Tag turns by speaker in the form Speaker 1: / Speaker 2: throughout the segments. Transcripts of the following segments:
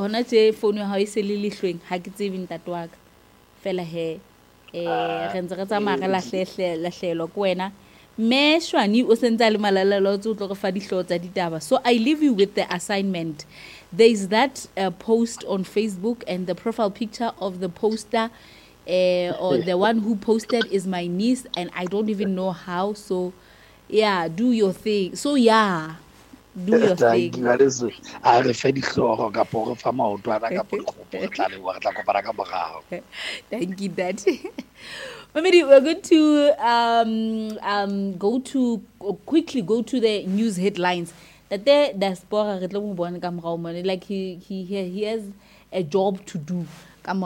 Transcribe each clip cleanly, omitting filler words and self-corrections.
Speaker 1: hona tje phone ya hao e se le lehlweng ha ke tsebe ntate wa ka fela he re ntse re tsamaya re lahlelwa ke wena mme Shwani o sentse a le malalalaotswe o tlo re fa dihlooho tsa ditaba. So I leave you with the assignment. There is that post on Facebook, and the profile picture of the poster or the one who posted is my niece, and I don't even know how. So yeah, do your thing. So yeah, do your thing.
Speaker 2: Thank
Speaker 1: you, Dad. Mamedi, we're going to quickly go to the news headlines. That the diaspora like he has a job to do. 10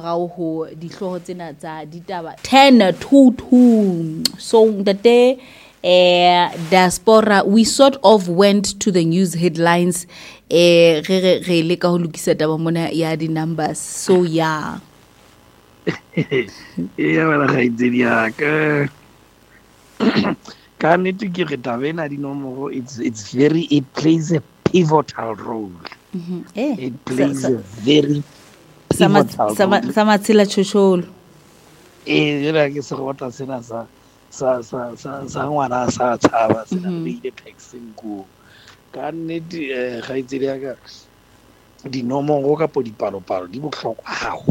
Speaker 1: to 2. So that the diaspora, we sort of went to the news headlines numbers. So yeah.
Speaker 2: Yeah, well, I did. Yeah, can it give it it's very, it plays a pivotal role. It plays a very pivotal role.
Speaker 1: Samatsila Choshol.
Speaker 2: Like it's what I said as someone as a tavas and read the text in go. Can it the normal walk up on the paro, the book clock.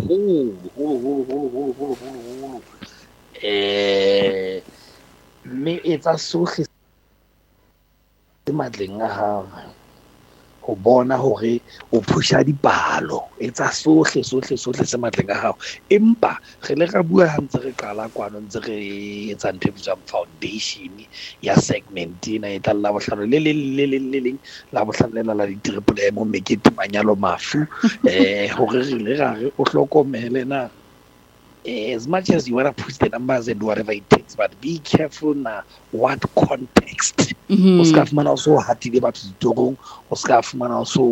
Speaker 2: Me it's a social madling ho bona hore o pusha dipalo etsa sohle se matleng a hao empa re le ga bua hantse re qala kwano ntse re etsa ntho e bitswang foundation ya segment ena e tla la bohlano le leng la bohlanela la di-triple mo mekete manyalo mafu hore re le ga re o hlokomele na as much as you want to push the numbers and whatever it takes, but be careful now what context. Oskafman also hatile batho ditogong, oskafman also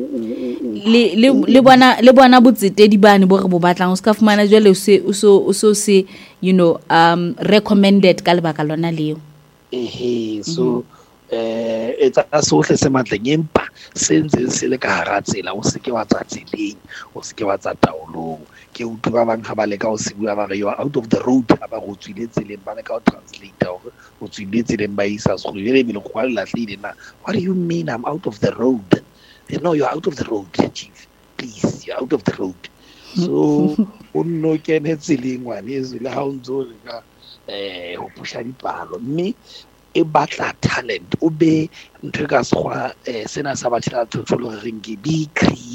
Speaker 1: le bona botsetedi bane bo re bo batlang oskafmana jwale o so se recommended ka lebaka lona leo.
Speaker 2: So it's a sohle se matleng empa senze se le ka hara tsela o se ke wa tsa tseleng o se ke wa tsa taolong ke utlwa ba bang ha ba le ka o se bua ba re you are out of the road ha ba go tswile tseleng ba le ka o translator hore o tswile tseleng ba isa se go ile bile go la tlile na. What do you mean I'm out of the road? No, you're out of the road, chief, please, you're out of the road. So o no kene tseleng wa le le ha o ntso le ka ho pusha dipalo mme e batla talent o be ntho ka sekgwa sena sa batho la thotolo re reng ke be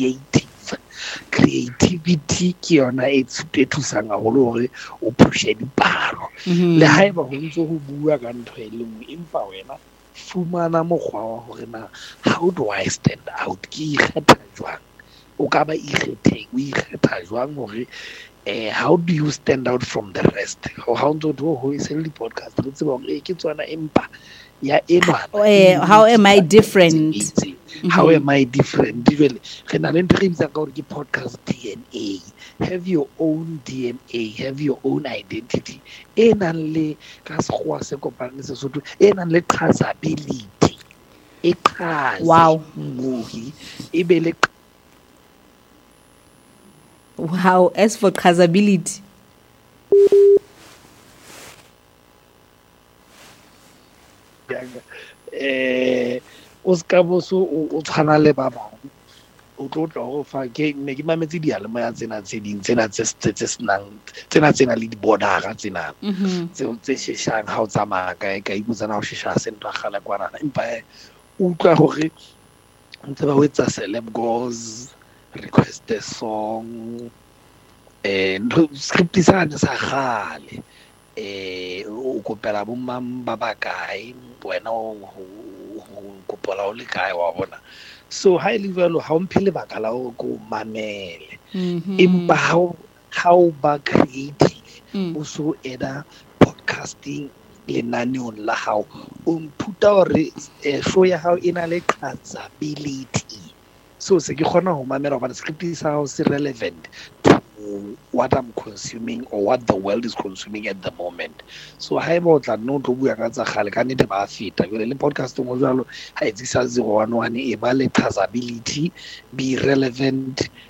Speaker 2: creativity ke yona e thusang haholo hore o pushe dipalo le haeba ho ntso ho bua ka ntho e le nngwe empa wena fumana mokgwa wa hore na how do I stand out ke ikgetha jwang o ka ba ikgetha jwang hore how do you stand out from the rest? How do you say the podcast?
Speaker 1: How am I different?
Speaker 2: How am I different? Podcast DNA. Have your own DNA. Have your own identity.
Speaker 1: Wow. Wow, as for traceability.
Speaker 2: Oskaboso o tshwana le ba bang o tlotla go fa ke ne ke mametse dialema tsena tse ding tsena tsena le di-border tsena tse sheshang ha o tsamaya ka ibutsana ho shesha sentwa gala kwana empa utlwa hore ntse ba wetsa celeb goals request a song script sa gale o kopela bo mang ba bakae wena o kopola o le kae wa bona so ha ile jalo ha o mphile bakala o go mamele empa how ba creative o so eda podcasting lenaneong la hao o mphuta hore show ya hao ena le traceability. So se ke khona ho mamela hobane script is how is relevant to what I'm consuming or what the world is consuming at the moment. So ha eba o tla no tlo bua ka tsa gale ka nete ba feta jole le podcast mo jalo ha e tsisa 011 e ba le traceability, be relevant